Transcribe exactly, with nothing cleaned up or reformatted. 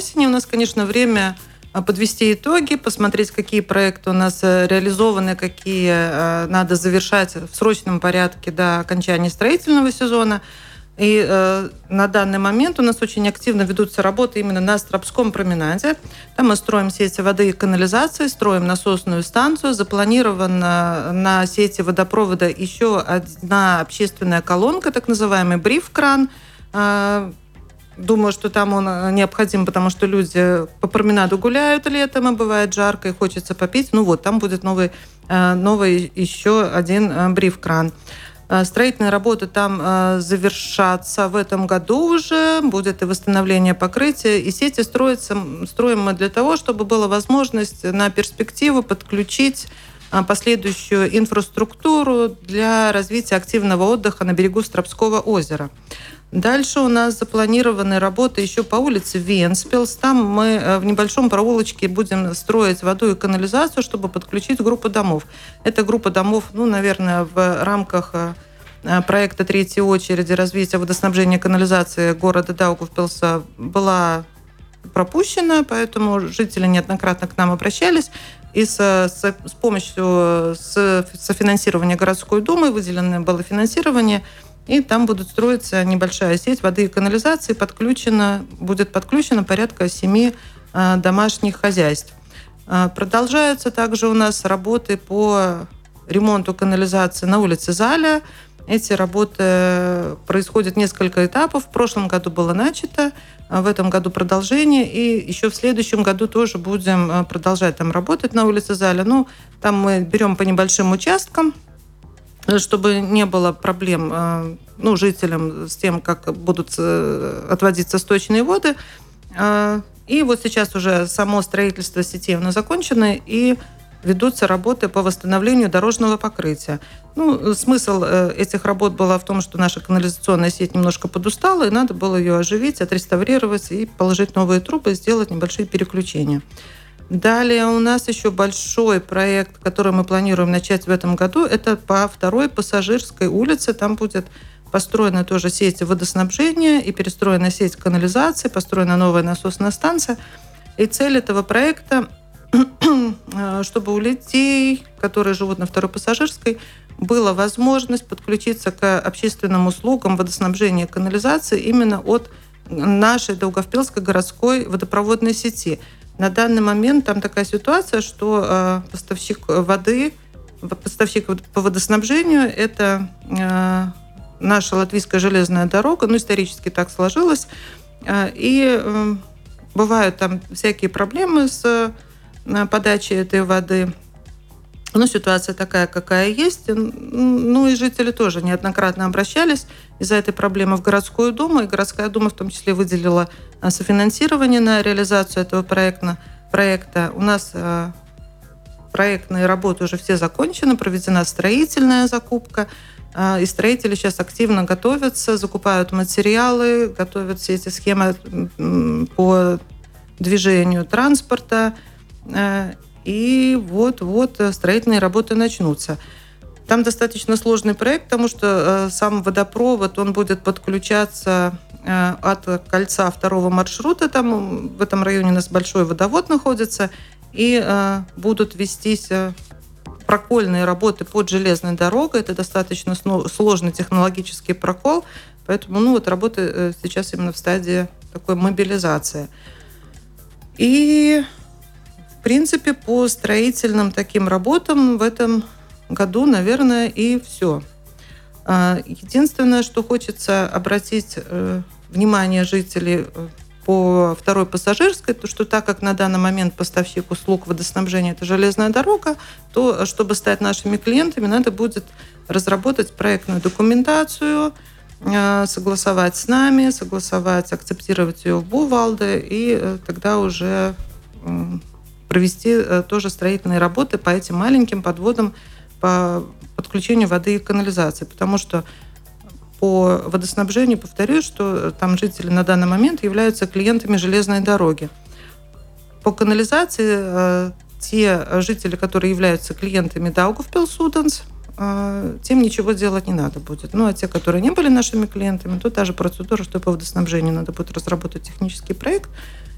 осени у нас, конечно, время подвести итоги, посмотреть, какие проекты у нас реализованы, какие надо завершать в срочном порядке до окончания строительного сезона. И э, на данный момент у нас очень активно ведутся работы именно на Стропском променаде. Там мы строим сети воды и канализации, строим насосную станцию. Запланирована на сети водопровода еще одна общественная колонка, так называемый бриф-кран. Э, думаю, что там он необходим, потому что люди по променаду гуляют летом, и бывает жарко, и хочется попить. Ну вот, там будет новый, э, новый еще один э, бриф-кран. Строительные работы там завершатся в этом году уже, будет и восстановление покрытия, и сети строятся, строим мы для того, чтобы была возможность на перспективу подключить последующую инфраструктуру для развития активного отдыха на берегу Стропского озера. Дальше у нас запланированы работы еще по улице Венспилс. Там мы в небольшом проулочке будем строить воду и канализацию, чтобы подключить группу домов. Эта группа домов, ну, наверное, в рамках проекта третьей очереди развития водоснабжения и канализации города Даугавпилса была пропущена, поэтому жители неоднократно к нам обращались. И с, с, с помощью с, софинансирования городской думы выделено было финансирование, и там будут строиться небольшая сеть воды и канализации, подключена, будет подключено порядка семи э, домашних хозяйств. Э, продолжаются также у нас работы по ремонту канализации на улице Заля. Эти работы происходят несколько этапов. В прошлом году было начато, в этом году продолжение, и еще в следующем году тоже будем продолжать там работать на улице Заля. Ну, там мы берем по небольшим участкам, чтобы не было проблем, ну, жителям с тем, как будут отводиться сточные воды. И вот сейчас уже само строительство сетей оно закончено, и ведутся работы по восстановлению дорожного покрытия. Ну, смысл этих работ был в том, что наша канализационная сеть немножко подустала, и надо было ее оживить, отреставрировать и положить новые трубы, сделать небольшие переключения. Далее у нас еще большой проект, который мы планируем начать в этом году. Это по второй Пассажирской улице. Там будет построена тоже сеть водоснабжения и перестроена сеть канализации, построена новая насосная станция. И цель этого проекта, чтобы у людей, которые живут на второй Пассажирской, была возможность подключиться к общественным услугам водоснабжения и канализации именно от нашей Даугавпилской городской водопроводной сети. На данный момент там такая ситуация, что э, поставщик воды, поставщик по водоснабжению – это э, наша Латвийская железная дорога, ну, исторически так сложилось, э, и э, бывают там всякие проблемы с э, подачей этой воды. Ну, ситуация такая, какая есть. Ну, и жители тоже неоднократно обращались из-за этой проблемы в городскую думу, и городская дума в том числе выделила софинансирование на реализацию этого проекта. проекта. У нас э, проектные работы уже все закончены, проведена строительная закупка, э, и строители сейчас активно готовятся, закупают материалы, готовят все эти схемы э, по движению транспорта, э, и вот-вот строительные работы начнутся. Там достаточно сложный проект, потому что э, сам водопровод, он будет подключаться э, от кольца второго маршрута. Там в этом районе у нас большой водовод находится, и э, будут вестись э, прокольные работы под железной дорогой. Это достаточно сложный технологический прокол, поэтому ну, вот работы э, сейчас именно в стадии такой мобилизации. И в принципе, по строительным таким работам в этом году, наверное, и все. Единственное, что хочется обратить внимание жителей по второй Пассажирской, то что так как на данный момент поставщик услуг водоснабжения – это железная дорога, то, чтобы стать нашими клиентами, надо будет разработать проектную документацию, согласовать с нами, согласовать, акцептировать ее в Бувалде, и тогда уже провести тоже строительные работы по этим маленьким подводам по подключению воды и канализации. Потому что по водоснабжению, повторюсь, что там жители на данный момент являются клиентами железной дороги. По канализации те жители, которые являются клиентами Даугавпилс-Уденс, тем ничего делать не надо будет. Ну, а те, которые не были нашими клиентами, то та же процедура, что по водоснабжению надо будет разработать технический проект,